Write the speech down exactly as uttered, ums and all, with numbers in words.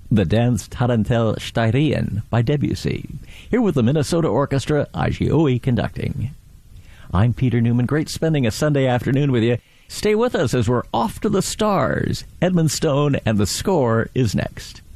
the Dance Tarantelle Steirien by Debussy. Here with the Minnesota Orchestra, Agioi conducting. I'm Peter Newman. Great spending a Sunday afternoon with you. Stay with us as we're off to the stars. Edmund Stone and the Score is next.